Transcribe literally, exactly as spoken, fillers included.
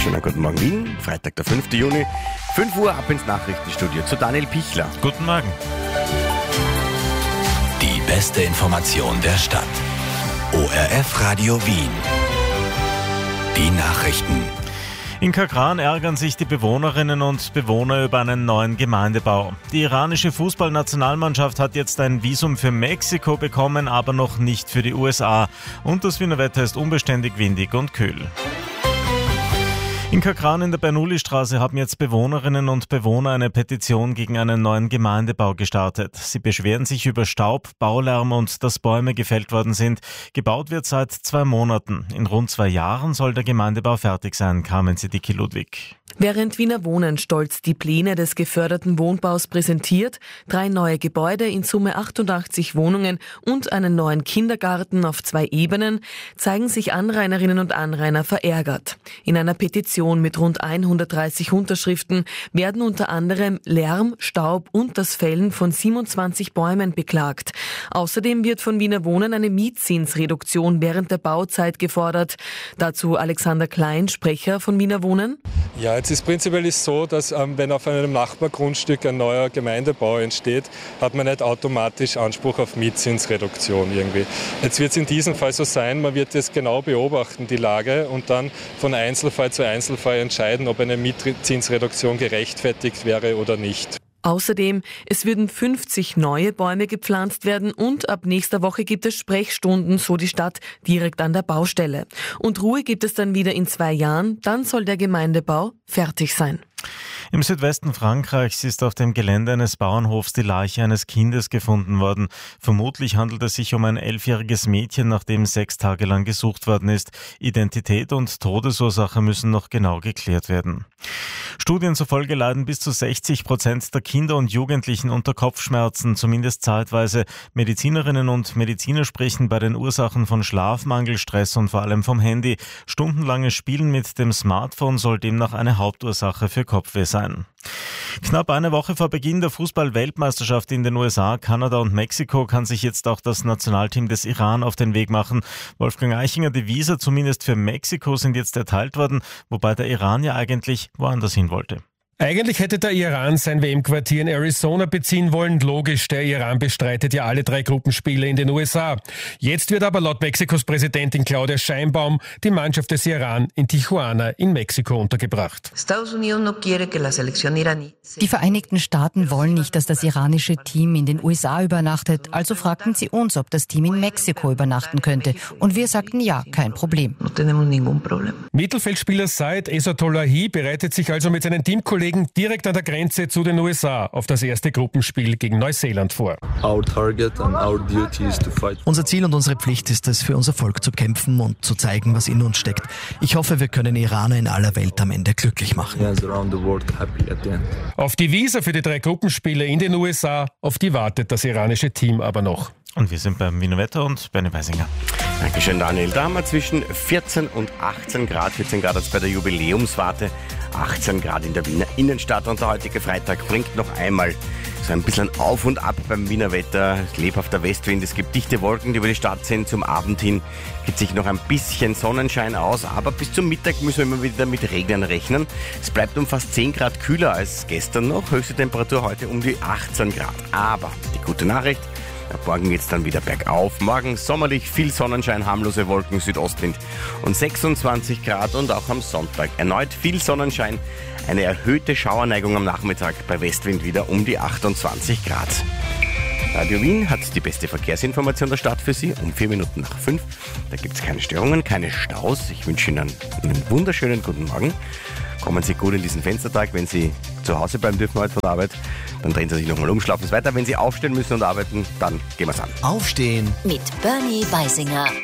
Schönen guten Morgen Wien, Freitag der fünften Juni, fünf Uhr ab ins Nachrichtenstudio zu Daniel Pichler. Guten Morgen. Die beste Information der Stadt. O R F Radio Wien. Die Nachrichten. In Kakran ärgern sich die Bewohnerinnen und Bewohner über einen neuen Gemeindebau. Die iranische Fußballnationalmannschaft hat jetzt ein Visum für Mexiko bekommen, aber noch nicht für die U S A. Und das Wiener Wetter ist unbeständig windig und kühl. In Kakran in der Bernoulli-Straße haben jetzt Bewohnerinnen und Bewohner eine Petition gegen einen neuen Gemeindebau gestartet. Sie beschweren sich über Staub, Baulärm und dass Bäume gefällt worden sind. Gebaut wird seit zwei Monaten. In rund zwei Jahren soll der Gemeindebau fertig sein, Carmen Siddiqui-Ludwig. Während Wiener Wohnen stolz die Pläne des geförderten Wohnbaus präsentiert, drei neue Gebäude, in Summe achtundachtzig Wohnungen und einen neuen Kindergarten auf zwei Ebenen, zeigen sich Anrainerinnen und Anrainer verärgert. In einer Petition mit rund hundertdreißig Unterschriften werden unter anderem Lärm, Staub und das Fällen von siebenundzwanzig Bäumen beklagt. Außerdem wird von Wiener Wohnen eine Mietzinsreduktion während der Bauzeit gefordert. Dazu Alexander Klein, Sprecher von Wiener Wohnen. Ja, jetzt ist prinzipiell so, dass ähm, wenn auf einem Nachbargrundstück ein neuer Gemeindebau entsteht, hat man nicht automatisch Anspruch auf Mietzinsreduktion irgendwie. Jetzt wird es in diesem Fall so sein, man wird es genau beobachten, die Lage, und dann von Einzelfall zu Einzelfall entscheiden, ob eine Mietzinsreduktion gerechtfertigt wäre oder nicht. Außerdem, es würden fünfzig neue Bäume gepflanzt werden und ab nächster Woche gibt es Sprechstunden, so die Stadt, direkt an der Baustelle. Und Ruhe gibt es dann wieder in zwei Jahren, dann soll der Gemeindebau fertig sein. Im Südwesten Frankreichs ist auf dem Gelände eines Bauernhofs die Leiche eines Kindes gefunden worden. Vermutlich handelt es sich um ein elfjähriges Mädchen, nach dem sechs Tage lang gesucht worden ist. Identität und Todesursache müssen noch genau geklärt werden. Studien zufolge leiden bis zu sechzig Prozent der Kinder und Jugendlichen unter Kopfschmerzen, zumindest zeitweise. Medizinerinnen und Mediziner sprechen bei den Ursachen von Schlafmangel, Stress und vor allem vom Handy. Stundenlanges Spielen mit dem Smartphone soll demnach eine Hauptursache für Kopfweh sein. Knapp eine Woche vor Beginn der Fußball-Weltmeisterschaft in den U S A, Kanada und Mexiko kann sich jetzt auch das Nationalteam des Iran auf den Weg machen. Wolfgang Eichinger, die Visa zumindest für Mexiko sind jetzt erteilt worden, wobei der Iran ja eigentlich woanders hin wollte. Eigentlich hätte der Iran sein W M-Quartier in Arizona beziehen wollen. Logisch, der Iran bestreitet ja alle drei Gruppenspiele in den U S A. Jetzt wird aber laut Mexikos Präsidentin Claudia Sheinbaum die Mannschaft des Iran in Tijuana in Mexiko untergebracht. Die Vereinigten Staaten wollen nicht, dass das iranische Team in den U S A übernachtet. Also fragten sie uns, ob das Team in Mexiko übernachten könnte. Und wir sagten ja, kein Problem. Mittelfeldspieler Said Ezatolahi bereitet sich also mit seinen Teamkollegen direkt an der Grenze zu den U S A auf das erste Gruppenspiel gegen Neuseeland vor. Unser Ziel und unsere Pflicht ist es, für unser Volk zu kämpfen und zu zeigen, was in uns steckt. Ich hoffe, wir können Iraner in aller Welt am Ende glücklich machen. Auf die Visa für die drei Gruppenspiele in den U S A, auf die wartet das iranische Team aber noch. Und wir sind beim Wiener Wetter und Benny Weisinger. Dankeschön, Daniel. Da haben wir zwischen vierzehn und achtzehn Grad. vierzehn Grad jetzt bei der Jubiläumswarte, achtzehn Grad in der Wiener Innenstadt. Und der heutige Freitag bringt noch einmal so ein bisschen auf und ab beim Wiener Wetter. Lebhafter Westwind, es gibt dichte Wolken, die über die Stadt sind. Zum Abend hin gibt sich noch ein bisschen Sonnenschein aus, aber bis zum Mittag müssen wir immer wieder mit Regnen rechnen. Es bleibt um fast zehn Grad kühler als gestern noch. Höchste Temperatur heute um die achtzehn Grad. Aber die gute Nachricht: Ab morgen geht's dann wieder bergauf. Morgen sommerlich, viel Sonnenschein, harmlose Wolken, Südostwind und sechsundzwanzig Grad. Und auch am Sonntag erneut viel Sonnenschein. Eine erhöhte Schauerneigung am Nachmittag, bei Westwind wieder um die achtundzwanzig Grad. Radio Wien hat die beste Verkehrsinformation der Stadt für Sie um vier Minuten nach fünf. Da gibt's keine Störungen, keine Staus. Ich wünsche Ihnen einen wunderschönen guten Morgen. Kommen Sie gut in diesen Fenstertag. Wenn Sie zu Hause bleiben dürfen heute von der Arbeit, dann drehen Sie sich nochmal um, schlafen Sie weiter. Wenn Sie aufstehen müssen und arbeiten, dann gehen wir's an. Aufstehen mit Bernie Weisinger.